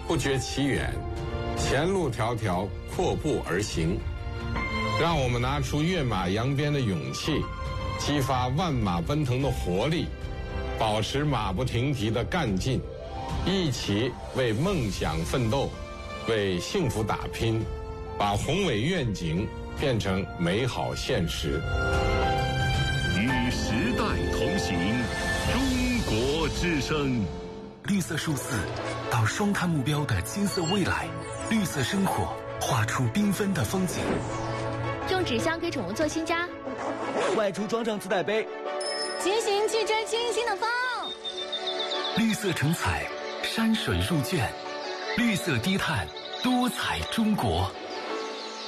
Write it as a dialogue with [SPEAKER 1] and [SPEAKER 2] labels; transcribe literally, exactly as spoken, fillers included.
[SPEAKER 1] 不觉其远，前路迢迢，阔步而行。让我们拿出跃马扬鞭的勇气，激发万马奔腾的活力，保持马不停蹄的干劲，一起为梦想奋斗，为幸福打拼，把宏伟愿景变成美好现实。
[SPEAKER 2] 与时代同行，中国之声。
[SPEAKER 3] 绿色数字到双碳目标的金色未来，绿色生活画出缤纷的风景。
[SPEAKER 4] 用纸箱给宠物做新家，
[SPEAKER 5] 外出装上自带杯，
[SPEAKER 6] 骑行去追清新的风。
[SPEAKER 3] 绿色成彩，山水入卷，绿色低碳，多彩中国。